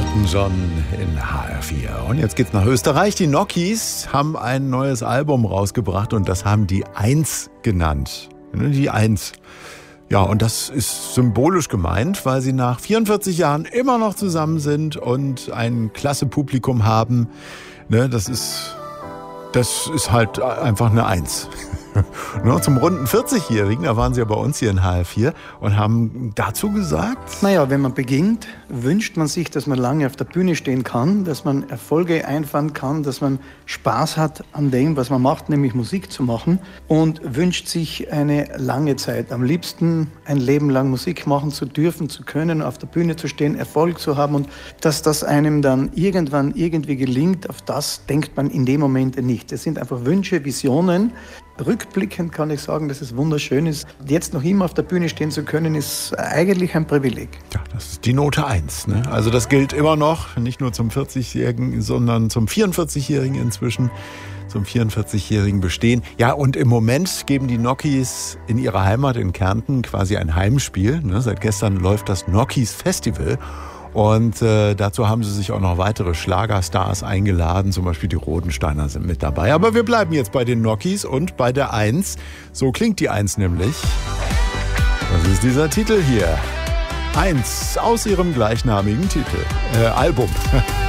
Elton John in HR4. Und jetzt geht's nach Österreich. Die Nokis haben ein neues Album rausgebracht und das haben die Eins genannt. Die Eins. Ja, und das ist symbolisch gemeint, weil sie nach 44 Jahren immer noch zusammen sind und ein klasse Publikum haben. Das ist halt einfach eine Eins. Zum runden 40-Jährigen, da waren sie ja bei uns hier in HR4 und haben dazu gesagt: Naja, wenn man beginnt, wünscht man sich, dass man lange auf der Bühne stehen kann, dass man Erfolge einfahren kann, dass man Spaß hat an dem, was man macht, nämlich Musik zu machen, und wünscht sich eine lange Zeit. Am liebsten ein Leben lang Musik machen zu dürfen, zu können, auf der Bühne zu stehen, Erfolg zu haben, und dass das einem dann irgendwann irgendwie gelingt, auf das denkt man in dem Moment nicht. Es sind einfach Wünsche, Visionen. Rückblickend kann ich sagen, dass es wunderschön ist. Jetzt noch immer auf der Bühne stehen zu können, ist eigentlich ein Privileg. Ja, das ist die Note 1. Also das gilt immer noch, nicht nur zum 40-Jährigen, sondern zum 44-Jährigen inzwischen, zum 44-Jährigen bestehen. Ja, und im Moment geben die Nokis in ihrer Heimat in Kärnten quasi ein Heimspiel. Seit gestern läuft das Nokis Festival. Und dazu haben sie sich auch noch weitere Schlagerstars eingeladen, zum Beispiel die Rodensteiner sind mit dabei. Aber wir bleiben jetzt bei den Nokis und bei der Eins. So klingt die Eins nämlich. Das ist dieser Titel hier. Eins aus ihrem gleichnamigen Album.